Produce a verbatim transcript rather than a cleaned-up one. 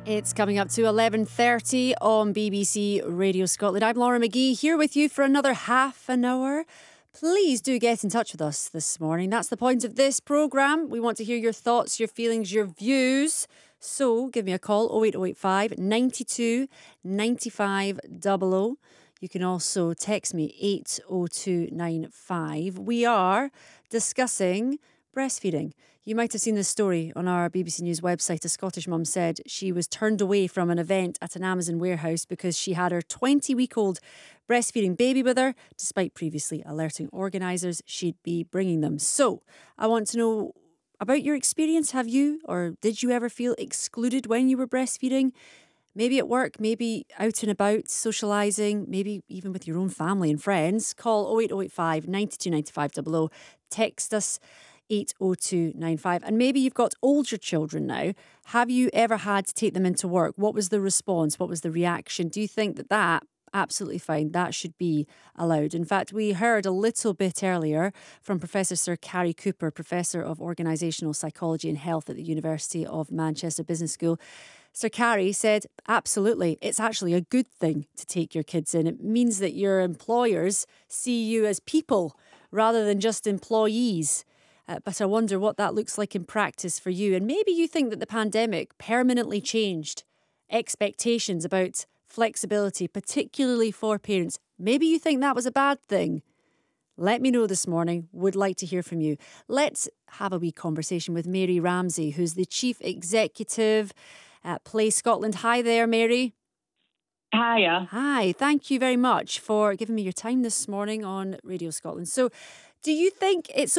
It's coming up to eleven thirty on B B C Radio Scotland. I'm Laura McGee, here with you for another half an hour. Please do get in touch with us this morning. That's the point of this programme. We want to hear your thoughts, your feelings, your views. So give me a call, oh eight oh eight five, nine two, nine five double oh. You can also text me eight oh two nine five. We are discussing breastfeeding. You might have seen this story on our B B C News website. A Scottish mum said she was turned away from an event at an Amazon warehouse because she had her twenty-week-old breastfeeding baby with her, despite previously alerting organisers she'd be bringing them. So I want to know about your experience. Have you or did you ever feel excluded when you were breastfeeding? Maybe at work, maybe out and about, socialising, maybe even with your own family and friends. Call oh eight oh eight five, nine two, nine five double oh. Text us eight oh two nine five. And maybe you've got older children now. Have you ever had to take them into work? What was the response? What was the reaction? Do you think that that, absolutely fine, that should be allowed? In fact, we heard a little bit earlier from Professor Sir Cary Cooper, Professor of Organisational Psychology and Health at the University of Manchester Business School. Sir Cary said, absolutely, it's actually a good thing to take your kids in. It means that your employers see you as people rather than just employees. Uh, but I wonder what that looks like in practice for you. And maybe you think that the pandemic permanently changed expectations about flexibility, particularly for parents. Maybe you think that was a bad thing. Let me know this morning. Would like to hear from you. Let's have a wee conversation with Mary Ramsey, who's the Chief Executive at Play Scotland. Hi there, Mary. Hiya. Hi. Thank you very much for giving me your time this morning on Radio Scotland. So, do you think it's